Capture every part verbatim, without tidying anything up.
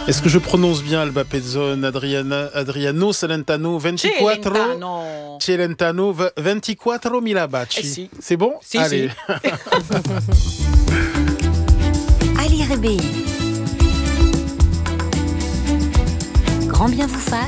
Est-ce que je prononce bien Alba Pezzone, Adriana, Adriano Celentano, vingt-quatre Celentano. Celentano, vingt-quatre mila baci. Eh si. C'est bon? Si, Allez. si. Ali Rebei. Grand bien vous fasse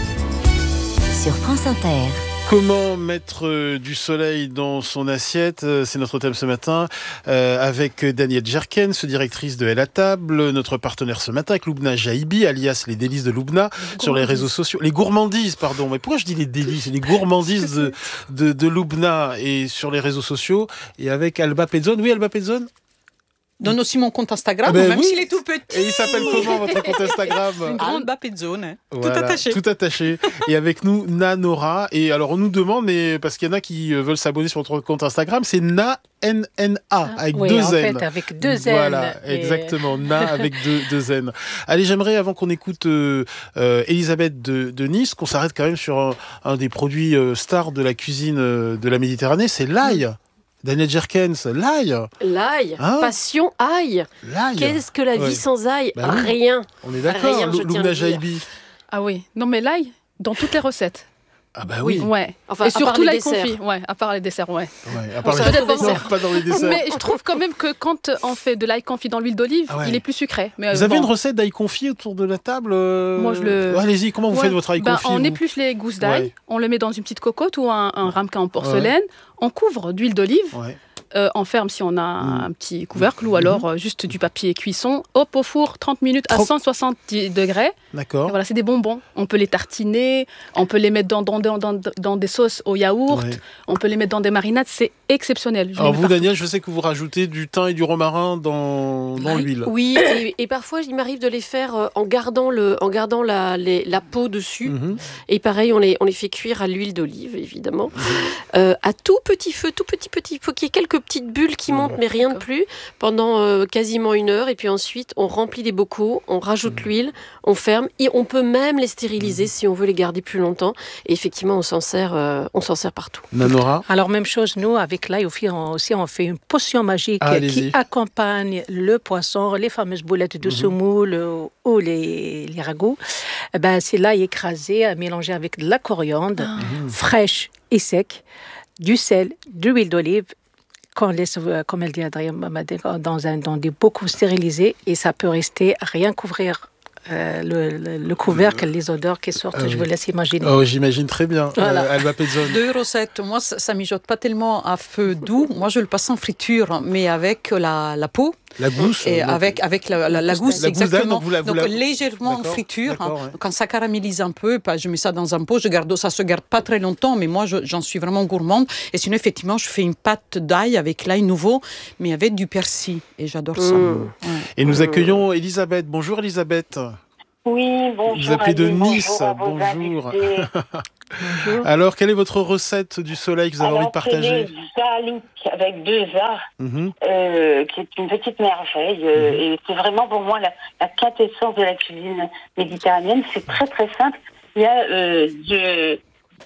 sur France Inter. Comment mettre euh, du soleil dans son assiette, euh, c'est notre thème ce matin, euh, avec Danielle Jerkens, directrice de Elle à table, notre partenaire ce matin avec Loubna Jahibi, alias les délices de Loubna, sur les réseaux sociaux. Les gourmandises, pardon. Mais pourquoi je dis les délices? Les gourmandises de, de, de Loubna et sur les réseaux sociaux. Et avec Alba Pezzone. Oui, Alba Pezzone? Donne aussi mon compte Instagram, Ah ben même oui. s'il est tout petit. Et il s'appelle comment votre compte Instagram? Alba Pezzone. Voilà, tout attaché. Tout attaché. Et avec nous, Nanora. Et alors, on nous demande, mais parce qu'il y en a qui veulent s'abonner sur votre compte Instagram, c'est Na, N N A, avec oui, deux en N. fait, avec deux N. Voilà, et... exactement. Na avec deux, deux N. Allez, j'aimerais, avant qu'on écoute euh, euh, Elisabeth de, de Nice, qu'on s'arrête quand même sur un, un des produits euh, stars de la cuisine euh, de la Méditerranée, c'est l'ail. Mmh. Danielle Jerkens, l'ail. L'ail, hein? Passion ail. L'ail. Qu'est-ce que la vie ouais. sans ail? Bah oui. Rien. On est d'accord, Loubna Jahibi. Ah oui, non mais l'ail, dans toutes les recettes. Ah bah oui. Ouais. Enfin, et surtout l'ail desserts. confit. Ouais, à part les desserts, ouais. ouais à part les... les... non, pas dans les desserts. Mais je trouve quand même que quand on fait de l'ail confit dans l'huile d'olive, ah ouais. il est plus sucré. Mais vous bon. avez une recette d'ail confit autour de la table? euh... Moi, je le. Ouais, allez-y, comment vous ouais. faites votre ail ben, confit? On vous... épluche les gousses d'ail, ouais. on le met dans une petite cocotte ou un, un ramequin en porcelaine, ouais. on couvre d'huile d'olive. Ouais. Euh, on ferme si on a mmh. un petit couvercle ou alors euh, juste du papier cuisson. Hop, au four, trente minutes à cent soixante-dix degrés. D'accord. Et voilà, c'est des bonbons. On peut les tartiner, on peut les mettre dans, dans, dans, dans, dans des sauces au yaourt, ouais. on peut les mettre dans des marinades. C'est exceptionnel. Je alors vous, partout. Daniel, je sais que vous rajoutez du thym et du romarin dans, dans oui. l'huile. Oui, et, et parfois, il m'arrive de les faire en gardant, le, en gardant la, les, la peau dessus. Mmh. Et pareil, on les, on les fait cuire à l'huile d'olive, évidemment. Mmh. Euh, à tout petit feu, tout petit, petit. Il faut qu'il y ait quelques petites bulles qui montent, mais rien de plus, pendant euh, quasiment une heure. Et puis ensuite, on remplit des bocaux, on rajoute mmh. l'huile, on ferme. Et on peut même les stériliser mmh. si on veut les garder plus longtemps. Et effectivement, on s'en sert, euh, on s'en sert partout. Nanora? Alors, même chose, nous, avec l'ail aussi, on fait une potion magique ah, qui accompagne le poisson, les fameuses boulettes de mmh. semoule ou les, les ragoûts. Eh ben, c'est l'ail écrasé, mélangé avec de la coriandre, mmh. fraîche et sec, du sel, de l'huile d'olive, qu'on laisse, comme elle dit Adrien, dans, un, dans des bocaux stérilisés et ça peut rester, rien couvrir euh, le, le, le couvercle, les odeurs qui sortent, euh, je vous laisse imaginer. Oh, j'imagine très bien, voilà. euh, Alba Pezzone. Deux recettes, moi ça, ça mijote pas tellement à feu doux, moi je le passe en friture, mais avec la, la peau. La gousse et avec, avec la, la, la gousse, la exactement. Gousse, donc, vous la, vous donc la... légèrement d'accord, en friture. d'accord, hein. ouais. Quand ça caramélise un peu, je mets ça dans un pot, je garde, ça se garde pas très longtemps, mais moi je, j'en suis vraiment gourmande. Et sinon, effectivement, je fais une pâte d'ail avec l'ail nouveau, mais avec du persil. Et j'adore ça. Mmh. Ouais. Et nous accueillons Elisabeth. Bonjour Elisabeth. Oui, bonjour. Vous appelez de Ali, Nice. Bonjour. Bonjour. Bonjour. Alors, quelle est votre recette du soleil que vous avez Alors, envie de partager? C'est des avec deux A, mm-hmm. euh, qui est une petite merveille. Euh, mm-hmm. Et c'est vraiment pour moi la, la quintessence de la cuisine méditerranéenne. C'est très très simple. Il y a euh, de,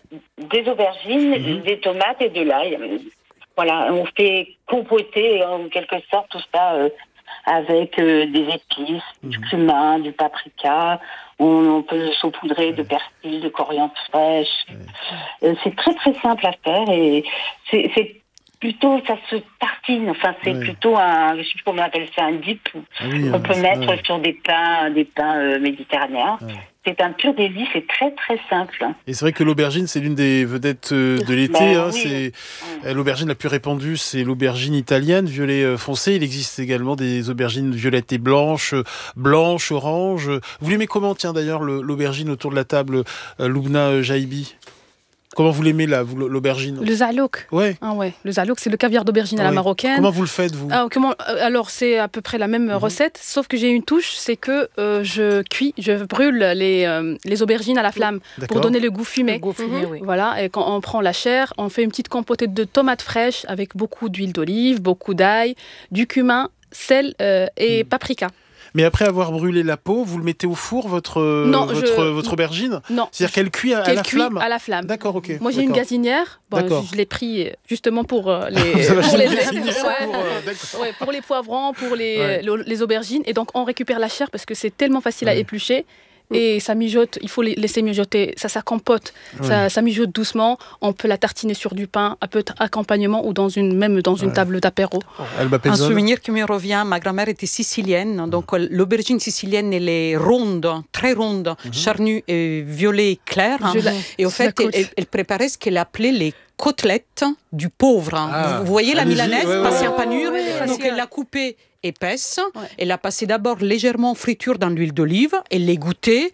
des aubergines, mm-hmm. des tomates et de l'ail. Voilà, on fait compoter en quelque sorte tout ça euh, avec euh, des épices, mmh. du cumin, du paprika. On, on peut saupoudrer de persil, de coriandre fraîche. Mmh. Euh, c'est très très simple à faire et c'est, c'est plutôt, ça se tartine. Enfin, c'est oui. plutôt un, je sais plus comment on appelle ça, un dip. Ah oui, on peut euh, mettre ouais. sur des pains, des pains euh, méditerranéens. Ouais. C'est un pur délice, c'est très très simple. Et c'est vrai que l'aubergine, c'est l'une des vedettes de l'été. Ben, hein, oui. c'est... Oui. L'aubergine la plus répandue, c'est l'aubergine italienne, violet foncé. Il existe également des aubergines violettes et blanches, blanches, oranges. Vous l'aimez comment, tiens d'ailleurs, l'aubergine autour de la table, Loubna Jahibi? Comment vous l'aimez, là, vous, l'aubergine? Le zalouk. Ouais. Ah ouais. Le zalouk, c'est le caviar d'aubergine ouais. à la marocaine. Comment vous le faites, vous? ah, comment, Alors, c'est à peu près la même mm-hmm. recette, sauf que j'ai une touche, c'est que euh, je cuis, je brûle les, euh, les aubergines à la flamme D'accord. pour donner le goût fumé. Le goût fumé, mm-hmm. oui. Voilà, et quand on prend la chair, on fait une petite compotée de tomates fraîches avec beaucoup d'huile d'olive, beaucoup d'ail, du cumin, sel euh, et mm. paprika. Mais après avoir brûlé la peau, vous le mettez au four, votre, non, votre, je... votre aubergine? Non. C'est-à-dire qu'elle cuit à, qu'elle à la cuit flamme à la flamme. D'accord, ok. Moi, j'ai d'accord. une gazinière. Bon, je, je l'ai pris justement pour euh, les, Ça va, pour, les... Ouais. Pour, euh, ouais, pour les poivrons, pour les, ouais. les, les aubergines. Et donc, on récupère la chair parce que c'est tellement facile ouais. à éplucher. Et ça mijote, il faut laisser mijoter, ça, ça compote, ouais. ça, ça mijote doucement. On peut la tartiner sur du pain, un peu d'accompagnement ou dans une, même dans une ouais. table d'apéro. Un souvenir qui me revient, ma grand-mère était sicilienne, donc l'aubergine sicilienne, elle est ronde, très ronde, mm-hmm. charnue et violet clair. Hein. La, et au fait, elle, elle préparait ce qu'elle appelait les côtelettes du pauvre. Ah. Vous voyez la milanaise, ouais, passée ouais, en panure, ouais, ouais, donc elle l'a coupée épaisse. Ouais. Elle l'a passée d'abord légèrement en friture dans l'huile d'olive. Elle l'égouttée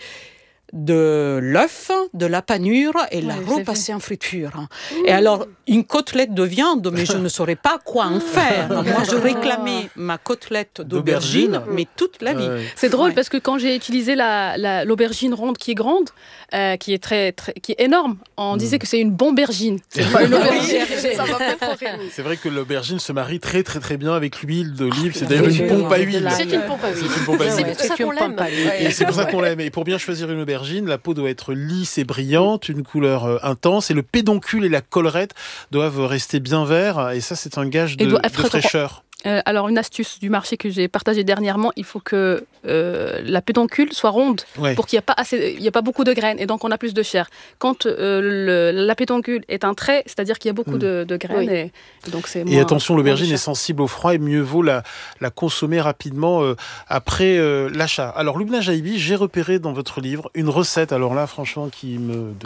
de l'œuf, de la panure et ouais, la repassée en friture. Mmh. Et alors, une côtelette de viande, mais je ne saurais pas quoi en faire. Moi, je réclamais ma côtelette d'aubergine, d'aubergine. mais toute la vie. Ouais. C'est drôle ouais. parce que quand j'ai utilisé la, la, l'aubergine ronde qui est grande, euh, qui est très, très, qui est énorme, on mmh. disait que c'est une bombergine. C'est pas une aubergine. Ça m'a fait trop rire. C'est vrai que l'aubergine se marie très très très bien avec l'huile d'olive. C'est d'ailleurs une pompe à huile. C'est une pompe à huile. C'est une pompe à huile. C'est pour ça qu'on l'aime. Et c'est pour ça qu'on l'aime. Et pour bien choisir une aubergine, la peau doit être lisse et brillante, une couleur euh, intense, et le pédoncule et la collerette doivent rester bien verts, et ça c'est un gage de, de fraîcheur. Euh, alors, une astuce du marché que j'ai partagée dernièrement, il faut que euh, la pédoncule soit ronde ouais. pour qu'il n'y ait pas assez, il y a pas beaucoup de graines et donc on a plus de chair. Quand euh, le, la pédoncule est un trait, c'est-à-dire qu'il y a beaucoup mmh. de, de graines. Oui. Et, et, donc c'est et attention, l'aubergine est sensible au froid et mieux vaut la, la consommer rapidement euh, après euh, l'achat. Alors, Lubna Jahibi, j'ai repéré dans votre livre une recette, alors là, franchement, qui me...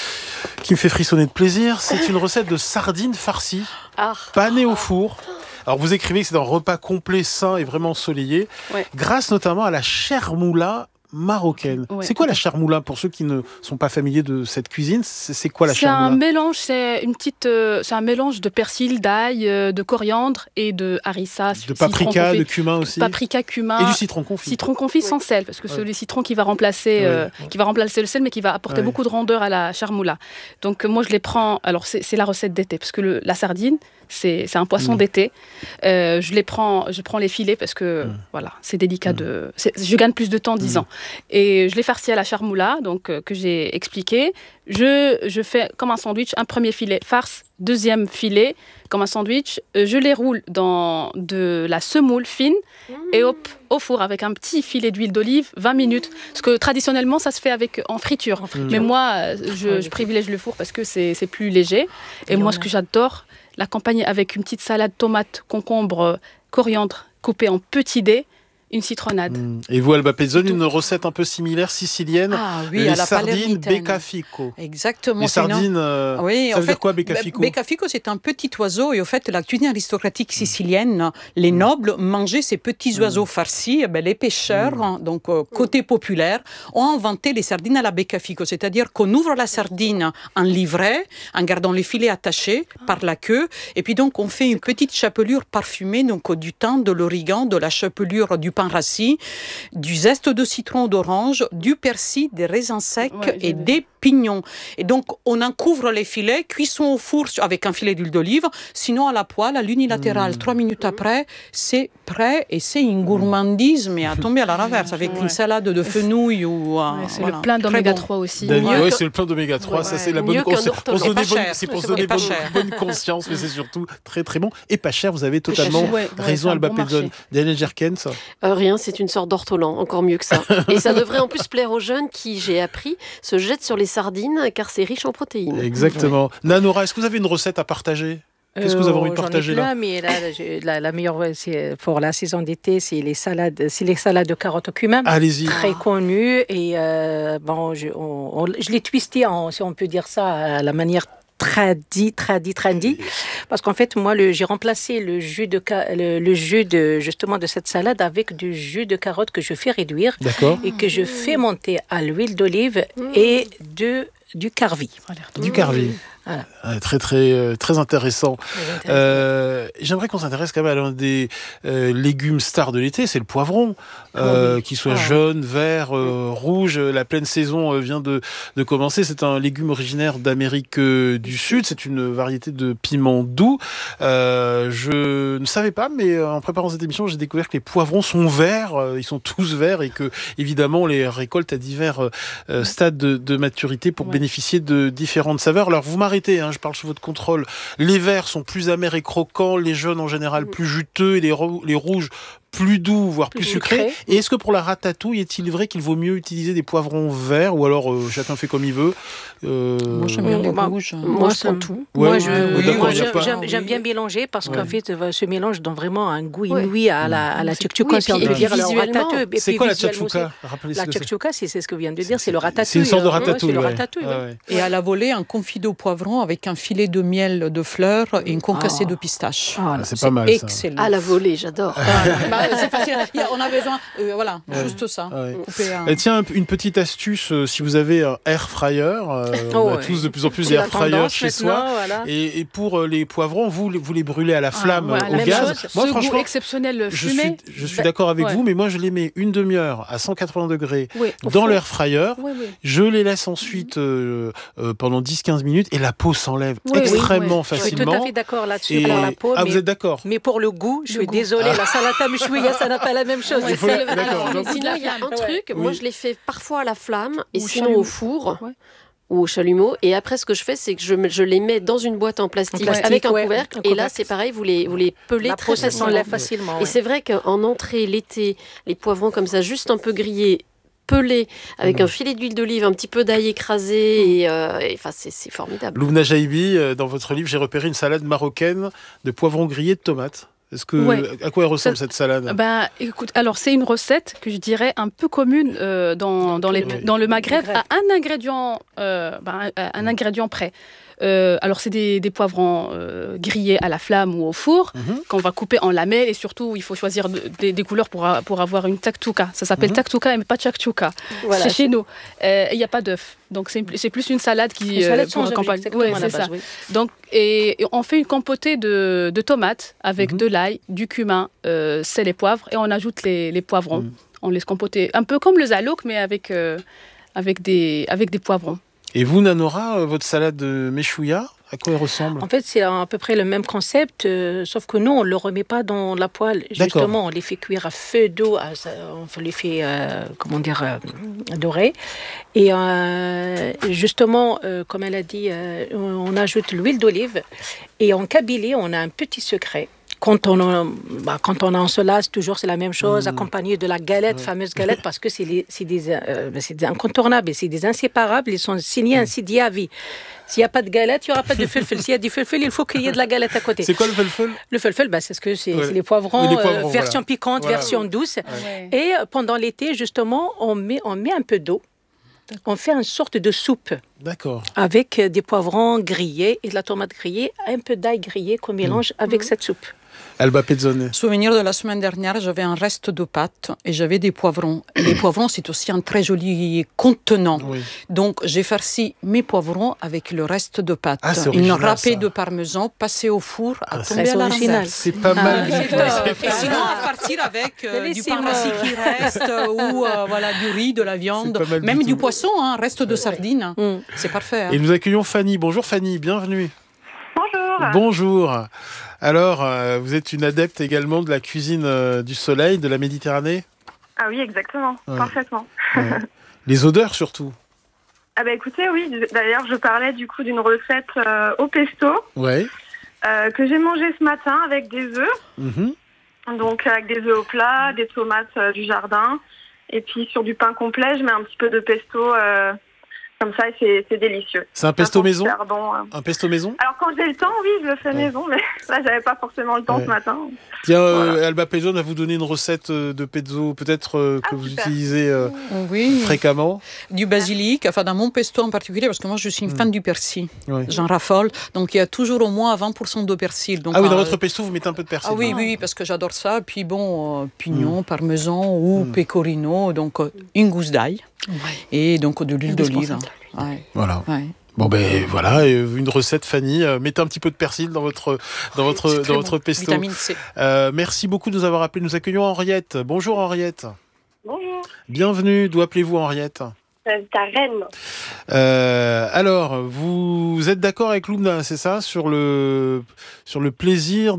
qui me fait frissonner de plaisir. C'est une recette de sardines farcies, ah. panées au four. Alors, vous écrivez que c'est un repas complet, sain et vraiment ensoleillé, ouais. grâce notamment à la chermoula marocaine. Ouais. C'est quoi la chermoula pour ceux qui ne sont pas familiers de cette cuisine? C'est, c'est quoi la c'est chermoula? Un mélange, c'est une petite, euh, c'est un mélange de persil, d'ail, euh, de coriandre et de harissa, de paprika, de cumin aussi. Paprika, cumin et du citron confit. Citron confit ouais. sans sel, parce que ouais. c'est le citron qui va remplacer, ouais. euh, qui va remplacer le sel, mais qui va apporter ouais. beaucoup de rondeur à la chermoula. Donc moi je les prends. Alors c'est, c'est la recette d'été, parce que le, la sardine. C'est, c'est un poisson mmh. d'été. Euh, je les prends, je prends les filets parce que mmh. voilà, c'est délicat mmh. de. C'est, je gagne plus de temps dix mmh. ans. Et je les farcis à la charmoula, donc euh, que j'ai expliqué. Je, je fais comme un sandwich, un premier filet farce, deuxième filet comme un sandwich. Euh, je les roule dans de la semoule fine mmh. et hop, au four avec un petit filet d'huile d'olive, vingt minutes. Parce que traditionnellement, ça se fait avec en friture. En friture. Mais moi, je, ouais, je privilège le four parce que c'est, c'est plus léger. Et, et moi, ce que j'adore, l'accompagner avec une petite salade tomate, concombre, coriandre coupée en petits dés, une citronnade. Mmh. Et vous, Alba Pezzone, une recette un peu similaire sicilienne? Ah oui, les à la sardines beccafico. Exactement. Les sardines, euh, oui, ça veut fait, dire quoi, beccafico? Beccafico, c'est un petit oiseau, et au fait, la cuisine aristocratique sicilienne, les nobles mangeaient ces petits oiseaux mmh. farcis. Eh bien, les pêcheurs, mmh. donc euh, côté populaire, ont inventé les sardines à la beccafico, c'est-à-dire qu'on ouvre la sardine en livret, en gardant les filets attachés par la queue, et puis donc on fait une petite chapelure parfumée, donc du thym, de l'origan, de la chapelure du pain rassis, du zeste de citron d'orange, du persil, des raisins secs ouais, et des pignons. Et donc, on en couvre les filets, cuisson au four avec un filet d'huile d'olive, sinon à la poêle, à l'unilatéral. Mmh. Trois minutes après, c'est prêt et c'est une gourmandise, mais à tomber à la reverse, avec ouais. une salade de fenouil ou... Euh, ouais, c'est voilà. le plein d'oméga trois aussi. Daniel, oui, c'est le plein d'oméga trois, ouais. ça c'est la bonne conscience. On se donne bonne, c'est pour se donner bonne, bonne conscience, mais c'est surtout très très bon. Et pas cher, vous avez totalement ouais, raison, ouais, Alba bon Pezzone. Daniel Jerkens. Euh, rien, c'est une sorte d'ortolan, encore mieux que ça. Et ça devrait en plus plaire aux jeunes qui, j'ai appris, se jettent sur les sardines car c'est riche en protéines. Exactement. Ouais. Nanora, est-ce que vous avez une recette à partager? Qu'est-ce que vous avez envie de partager là? J'en ai plein, mais là, la, la meilleure c'est pour la saison d'été, c'est les salades, c'est les salades de carottes au cumin. Allez-y. Très connues et euh, bon, je, on, on, je l'ai twisté, en, si on peut dire ça, à la manière tradi, tradi, trendy, parce qu'en fait, moi, le, j'ai remplacé le jus de le, le jus de justement de cette salade avec du jus de carotte que je fais réduire D'accord. et que je fais monter à l'huile d'olive mmh. et de du carvi. Du carvi. Voilà. Très, très, très intéressant. Très intéressant. Euh, j'aimerais qu'on s'intéresse quand même à l'un des euh, légumes stars de l'été, c'est le poivron. Euh, oh oui. Qu'il soit oh. jaune, vert, euh, rouge. La pleine saison euh, vient de, de commencer. C'est un légume originaire d'Amérique euh, du Sud. C'est une variété de piment doux. Euh, je ne savais pas, mais en préparant cette émission, j'ai découvert que les poivrons sont verts. Euh, ils sont tous verts et que, évidemment, on les récolte à divers euh, stades de, de maturité pour ouais. bénéficier de différentes saveurs. Alors, vous m'arrêtez, hein, je parle sous votre contrôle. Les verts sont plus amers et croquants, les jaunes en général plus juteux et les, ro- les rouges plus doux, voire plus, plus sucrés. sucré. Et est-ce que pour la ratatouille, est-il vrai qu'il vaut mieux utiliser des poivrons verts ou alors euh, chacun fait comme il veut euh... Moi, j'aime bien les moi, rouges. Moi, je prends tout. Ouais, moi, je, oui, oui, moi, j'aime, j'aime, j'aime bien mélanger parce ouais. qu'en fait, ce mélange donne vraiment un goût ouais. inouï à la, à la tchouktchouka, si on peut dire. Alors, ratatouille. C'est quoi la tchouktchouka? La tchouktchouka, c'est ce que vous venez de dire, c'est le ratatouille. C'est une sorte de ratatouille. C'est le ratatouille. Et à la volée, un confit au poivron avec un filet de miel de fleurs et une concassée de pistache. C'est pas mal. Excellent. À la volée, j'adore. C'est facile. On a besoin, euh, voilà, ouais. juste ça. Ouais. Un... Et tiens, une petite astuce, euh, si vous avez un air fryer, euh, oh, on a ouais. tous de plus en plus d'air fryer chez soi. Voilà. Et, et pour euh, les poivrons, vous, vous les brûlez à la flamme, ah, ouais, au gaz. Chose. Moi, Ce franchement, goût exceptionnel je fumé. suis, je suis bah, d'accord avec ouais. vous, mais moi, je les mets une demi-heure à cent quatre-vingts degrés oui, dans l'air fryer. Oui, oui. Je les laisse ensuite euh, euh, pendant dix à quinze minutes et la peau s'enlève oui, extrêmement oui, facilement. Je suis tout à fait d'accord là-dessus et... pour la peau. Ah, mais, vous êtes d'accord? Mais pour le goût, je suis désolée, la salata mouchouia, ça n'a pas la même chose. D'accord. Sinon, il y a un truc, ouais. moi, oui. je les fais parfois à la flamme et ou sinon chalumeau. Au four. Ouais. Ou au chalumeau. Et après, ce que je fais, c'est que je, je les mets dans une boîte en plastique, en plastique avec un ouais, couvercle. Un et couvercle. Là, c'est pareil, vous les, vous les pelez la très facilement. facilement et ouais. c'est vrai qu'en entrée, l'été, les poivrons comme ça, juste un peu grillés, pelés, avec mmh. un filet d'huile d'olive, un petit peu d'ail écrasé, mmh. et, euh, et enfin, c'est, c'est formidable. Loubna Jahibi, dans votre livre, j'ai repéré une salade marocaine de poivrons grillés de tomates. Est-ce que, ouais. À quoi elle ressemble cette salade? Ben, écoute, alors c'est une recette que je dirais un peu commune euh, dans, dans, les, oui. dans le Maghreb, à un ingrédient, euh, ben, un, un ingrédient près. Euh, alors c'est des, des poivrons euh, grillés à la flamme ou au four mm-hmm. qu'on va couper en lamelles et surtout il faut choisir de, des, des couleurs pour, pour avoir une taktouka. Ça s'appelle mm-hmm. taktouka mais pas tchaktchouka. Voilà, c'est, c'est chez nous. Il euh, n'y a pas d'œuf. Donc c'est, c'est plus une salade qui... Une salade sans campagne. Ouais, c'est ça. Oui. Donc, et, et on fait une compotée de, de tomates avec mm-hmm. de l'ail, du cumin, euh, sel et poivre et on ajoute les, les poivrons. Mm. On laisse compoter un peu comme le zalouk mais avec, euh, avec, des, avec des poivrons. Et vous, Nanora, votre salade de méchouia, à quoi elle ressemble? En fait, c'est à peu près le même concept, euh, sauf que nous, on ne le remet pas dans la poêle. Justement, D'accord. on les fait cuire à feu d'eau, à, on les fait, euh, comment dire, euh, dorer. Et euh, justement, euh, comme elle a dit, euh, on ajoute l'huile d'olive. Et en Kabylie, on a un petit secret. Quand on, a, bah, quand on enselas, toujours c'est la même chose, mmh. accompagné de la galette, ouais. fameuse galette, parce que c'est, les, c'est, des, euh, c'est des incontournables, c'est des inséparables, ils sont signés ainsi dit à vie. S'il n'y a pas de galette, il n'y aura pas de felfel. S'il y a du felfel, il faut qu'il y ait de la galette à côté. C'est quoi le felfel? Le felfel, bah, c'est, ce que c'est, ouais. c'est les poivrons, les poivrons euh, version voilà. piquante, voilà. version douce. Ouais. Et pendant l'été, justement, on met, on met un peu d'eau. D'accord. On fait une sorte de soupe. D'accord. Avec des poivrons grillés et de la tomate grillée, un peu d'ail grillé qu'on mélange mmh. avec mmh. cette soupe. Alba Pezzone. Souvenir de la semaine dernière, j'avais un reste de pâtes et j'avais des poivrons. Les poivrons, c'est aussi un très joli contenant. Oui. Donc, j'ai farci mes poivrons avec le reste de pâtes. Ah, c'est une râpée ça. de parmesan passée au four à ah, tomber à la recette. C'est pas ah, mal. C'est et sinon, à farcir avec euh, du parmassi qui reste ou euh, voilà, du riz, de la viande, même du, du poisson, hein, reste de sardines. Mm. C'est parfait. Hein. Et nous accueillons Fanny. Bonjour Fanny, bienvenue. Bonjour. Bonjour. Alors, euh, vous êtes une adepte également de la cuisine euh, du soleil, de la Méditerranée? Ah oui, exactement, ouais. parfaitement. Ouais. Les odeurs surtout. Ah bah écoutez, oui, d'ailleurs je parlais du coup d'une recette euh, au pesto ouais. euh, que j'ai mangée ce matin avec des œufs, mm-hmm. donc avec des œufs au plat, des tomates euh, du jardin, et puis sur du pain complet, je mets un petit peu de pesto... Euh, Comme ça, c'est, c'est délicieux. C'est un pesto maison bon, hein. Un pesto maison? Alors, quand j'ai le temps, oui, je le fais ouais. maison, mais là, j'avais pas forcément le temps ouais. ce matin. Tiens, voilà. euh, Alba Pezzone va vous donner une recette de pezzo, peut-être euh, que ah, vous super. utilisez euh, oui. fréquemment. Du basilic, enfin dans mon pesto en particulier, parce que moi, je suis une mm. fan du persil. Ouais. J'en raffole. Donc, il y a toujours au moins vingt pour cent de persil. Donc, ah oui, dans euh, votre pesto, vous mettez un peu de persil. Ah oui, oui, parce que j'adore ça. Puis bon, euh, pignon, mm. parmesan ou mm. pecorino, donc euh, une gousse d'ail. Ouais. Et donc de l'huile d'olive. Ouais. Voilà. Ouais. Bon ben voilà, une recette, Fanny. Euh, mettez un petit peu de persil dans votre dans votre dans votre bon. pesto. Vitamine C. Euh, merci beaucoup de nous avoir appelés. Nous accueillons Henriette. Bonjour Henriette. Bonjour. Bienvenue. D'où appelez-vous Henriette ? C'est à Rennes. Euh, alors, vous êtes d'accord avec Loubna, c'est ça, sur le sur le plaisir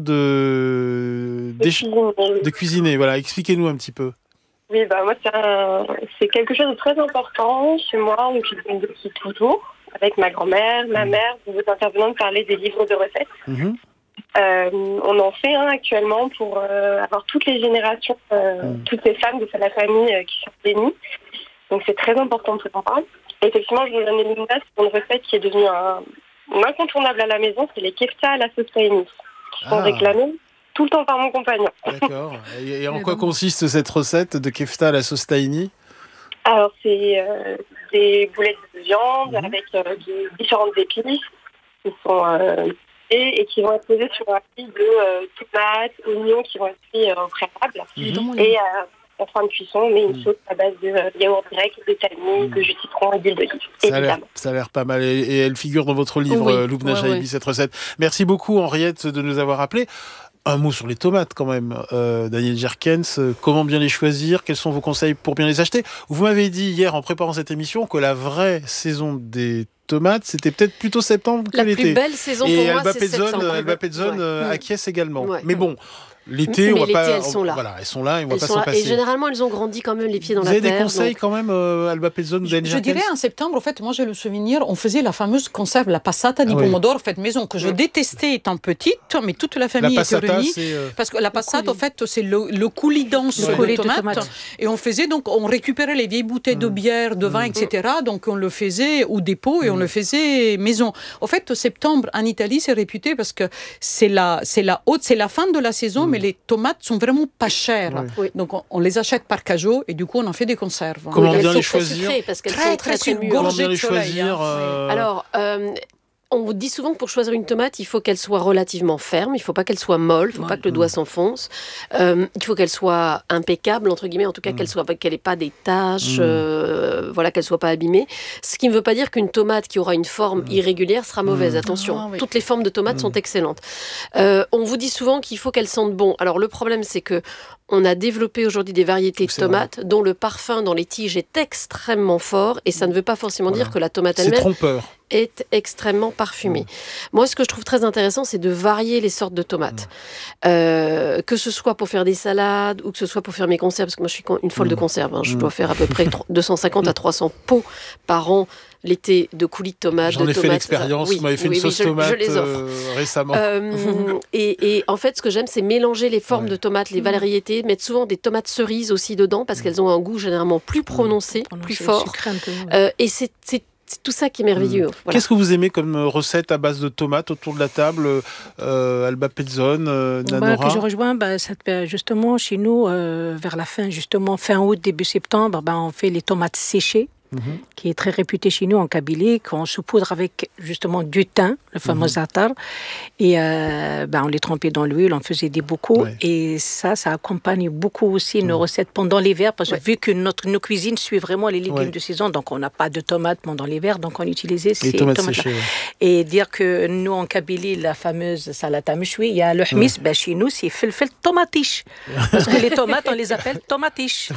de de, cuisiner. de cuisiner. Voilà, expliquez-nous un petit peu. Oui, bah moi c'est, un, c'est quelque chose de très important chez moi. On cuisine depuis toujours avec ma grand-mère, ma mmh. mère. Vous intervenant de parler des livres de recettes. Mmh. Euh, on en fait un actuellement pour euh, avoir toutes les générations, euh, mmh. toutes les femmes de la famille euh, qui sont réunies. Donc c'est très important pour moi. Et effectivement, je vous donne une note pour une recette qui est devenue un, un incontournable à la maison, c'est les kefta à la sauce tahini, qui sont ah. réclamés tout le temps par mon compagnon. D'accord. Et, et en quoi consiste cette recette de kefta à la sauce tahini ? Alors c'est euh, des boulettes de viande mmh. avec euh, des différentes épices qui sont euh, et, et qui vont être posées sur un pli de euh, tomates, oignons qui vont être cuits euh, au préalable. Mmh. Et euh, en fin de cuisson, on met une sauce à base de euh, yaourt grec, de tahini, de jus de citron et d'huile d'olive. Ça a, l'air, ça a l'air pas mal. Et, et elle figure dans votre livre, oui. euh, Loubna Jahibi, ouais, ouais. cette recette. Merci beaucoup, Henriette, de nous avoir appelés. Un mot sur les tomates quand même, euh, Daniel Jerkens. Euh, comment bien les choisir ? Quels sont vos conseils pour bien les acheter ? Vous m'avez dit hier, en préparant cette émission, que la vraie saison des tomates, c'était peut-être plutôt septembre que la l'été. La plus belle saison pour et moi, Alba c'est Petzone, septembre. Alba Petzone ouais. acquiesce également. Ouais. Mais bon... Mais L'été, on va l'été, pas. elles sont là. Voilà, elles sont là et on elles va pas s'en là. passer. Et généralement, elles ont grandi quand même les pieds dans Vous la terre. Vous avez des conseils donc... quand même, euh, Alba Petzone, Je, je dirais en septembre, en fait, moi j'ai le souvenir, on faisait la fameuse conserve, la passata di ah, pomodoro, oui. faite maison, que je détestais étant petite, mais toute la famille la était passata, réunie. C'est euh... Parce que la passata, en fait, c'est le, le coulis dense de, de tomates. Tomate. Et on faisait donc, on récupérait les vieilles bouteilles mmh. de bière, de vin, mmh. et cetera. Donc on le faisait au dépôt et mmh. on le faisait maison. En fait, septembre en Italie, c'est réputé parce que c'est la, c'est la haute, c'est la fin de la saison, mmh. mais les tomates sont vraiment pas chères. Oui. Donc on, on les achète par cajot et du coup on en fait des conserves. Comment oui, bien les Très choisir sucrées parce qu'elles très, sont très très, très Comment bien les soleil, choisir hein. euh... Alors. Euh, On vous dit souvent que pour choisir une tomate, il faut qu'elle soit relativement ferme, il ne faut pas qu'elle soit molle, il ne faut ouais, pas que le doigt mmh. s'enfonce, euh, il faut qu'elle soit impeccable, entre guillemets, en tout cas mmh. qu'elle soit, qu'elle n'ait pas des taches, mmh. euh, voilà, qu'elle ne soit pas abîmée. Ce qui ne veut pas dire qu'une tomate qui aura une forme mmh. irrégulière sera mauvaise, mmh. attention. Ah, oui. Toutes les formes de tomates mmh. sont excellentes. Euh, on vous dit souvent qu'il faut qu'elles sentent bon. Alors le problème, c'est que on a développé aujourd'hui des variétés de tomates vrai. dont le parfum dans les tiges est extrêmement fort et ça ne veut pas forcément voilà. dire que la tomate elle-même c'est trompeur. est extrêmement parfumée. Mmh. Moi, ce que je trouve très intéressant, c'est de varier les sortes de tomates. Mmh. Euh, que ce soit pour faire des salades ou que ce soit pour faire mes conserves, parce que moi, je suis une folle mmh. de conserve. Hein. Je mmh. dois faire à peu près deux cent cinquante à trois cents pots par an l'été de coulis de tomates. J'en ai de fait tomates, l'expérience, oui, vous m'avez fait oui, une sauce je, tomate je les offre. Euh, récemment. Euh, et, et en fait, ce que j'aime, c'est mélanger les formes ouais. de tomates, les variétés, mettre souvent des tomates cerises aussi dedans, parce qu'elles ont un goût généralement plus prononcé, mmh. plus fort. Sucré un peu, ouais. euh, et c'est, c'est C'est tout ça qui est merveilleux. Mmh. Voilà. Qu'est-ce que vous aimez comme recette à base de tomates autour de la table, euh, Alba Petzone, euh, Nanora bah, que je rejoins, bah, ça, justement, chez nous, euh, vers la fin, justement, fin août, début septembre, bah, on fait les tomates séchées. Mmh. Qui est très réputé chez nous en Kabylie, qu'on saupoudre avec justement du thym, le fameux mmh. za'atar, et euh, ben, on les trempait dans l'huile, on faisait des bocaux, ouais. et ça, ça accompagne beaucoup aussi mmh. nos recettes pendant l'hiver, parce que ouais. vu que notre, nos cuisines suivent vraiment les légumes ouais. de saison, donc on n'a pas de tomates pendant l'hiver, donc on utilisait ces tomates tomates séchées, ouais. Et dire que nous en Kabylie, la fameuse salata mchoui, il y a le hmis, ouais. ben, chez nous c'est filfil tomatiche, parce que les tomates on les appelle tomatiches.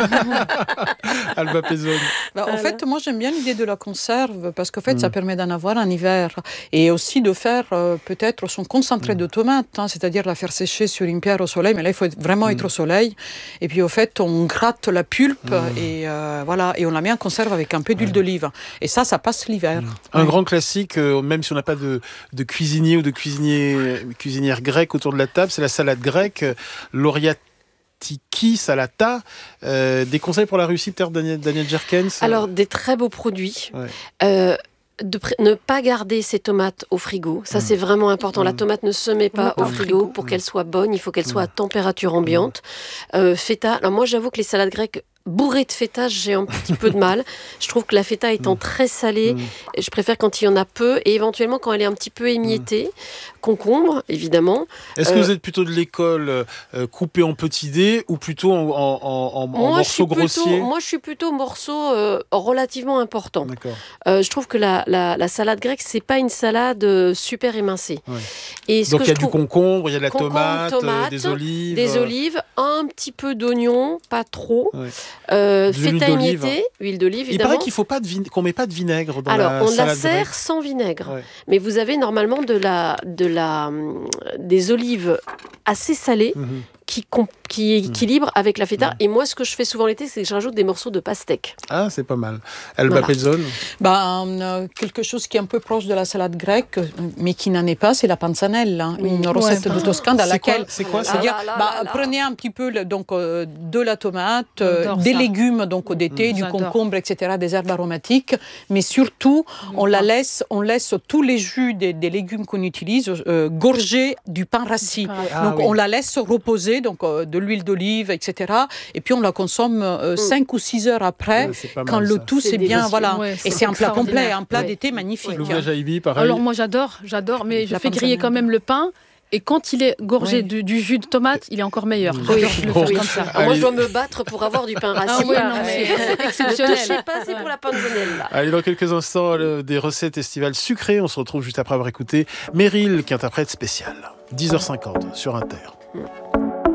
Alba Petzone. Bah, en fait, moi, j'aime bien l'idée de la conserve parce qu'en fait, mmh. ça permet d'en avoir en hiver et aussi de faire euh, peut-être son concentré mmh. de tomate, hein, c'est-à-dire la faire sécher sur une pierre au soleil. Mais là, il faut vraiment mmh. être au soleil. Et puis, au fait, on gratte la pulpe mmh. et euh, voilà, et on la met en conserve avec un peu d'huile ouais. d'olive. Et ça, ça passe l'hiver. Mmh. Un ouais. grand classique, euh, même si on n'a pas de, de cuisinier ou de cuisinier, cuisinière grecque autour de la table, c'est la salade grecque, lauréate. Tiki, salata, euh, des conseils pour la réussite, Daniel, Daniel Jerkens. Alors, des très beaux produits. Ouais. Euh, de pr- ne pas garder ses tomates au frigo. Ça, mmh. c'est vraiment important. Mmh. La tomate ne se met pas mmh. au frigo. frigo. Pour mmh. qu'elle soit bonne, il faut qu'elle soit à température ambiante. Mmh. Euh, feta. Alors, moi, j'avoue que les salades grecques, bourrée de feta, j'ai un petit peu de mal. Je trouve que la feta étant mmh. très salée, mmh. je préfère quand il y en a peu et éventuellement quand elle est un petit peu émiettée. Mmh. Concombre, évidemment. Est-ce euh, que vous êtes plutôt de l'école euh, coupée en petits dés ou plutôt en, en, en, en morceaux grossiers? plutôt, Moi, je suis plutôt morceaux euh, relativement importants. D'accord. Euh, je trouve que la, la, la salade grecque, c'est pas une salade super émincée. Ouais. Et ce Donc il y a du trouve... concombre, il y a de la concombre, tomate, tomate, euh, des olives. Des olives, un petit peu d'oignon, pas trop. Ouais. Euh, feta émiettée, huile d'olive, évidemment. Il paraît qu'il faut pas de vin... qu'on met pas de vinaigre dans Alors, la on salade la sert grecque. sans vinaigre. Ouais. Mais vous avez normalement de la, de la, des olives assez salées mmh. qui, qui équilibrent mmh. avec la feta. Mmh. Et moi, ce que je fais souvent l'été, c'est que je rajoute des morceaux de pastèque. Ah, c'est pas mal. Alba voilà. Pezzone. Ben, euh, quelque chose qui est un peu proche de la salade grecque, mais qui n'en est pas, c'est la panzanella. Hein, une ouais, recette de Toscane dans c'est laquelle... Quoi, c'est quoi ça ah, là, là, bah, là, là. Prenez un petit peu donc, euh, de la tomate, euh, des ça. légumes donc, d'été, mmh, du j'adore. concombre, et cetera, des herbes aromatiques. Mais surtout, mmh. on, la laisse, on laisse tous les jus des, des légumes qu'on utilise euh, gorgés du pain rassis. Ah, donc, oui. on la laisse reposer, donc euh, de l'huile d'olive, et cetera. Et puis, on la consomme euh, mmh. cinq ou six heures après, ouais, quand mal, le ça. tout c'est, c'est bien... Voilà. Ouais, c'est Et c'est un plat complet, un plat ouais. d'été magnifique. Loubna Jahibi, pareil. Alors, moi, j'adore, j'adore, mais je fais griller quand même le pain. Et quand il est gorgé oui. du, du jus de tomate, il est encore meilleur. Oui, je le fais comme ça. Alors moi, je dois me battre pour avoir du pain rassis. Ah oui, non, mais c'est exceptionnel. Ne touchez pas, c'est pour la panzanella. Allez, dans quelques instants, le, des recettes estivales sucrées. On se retrouve juste après avoir écouté Meryl, qui interprète spécial. dix heures cinquante sur Inter. Mm.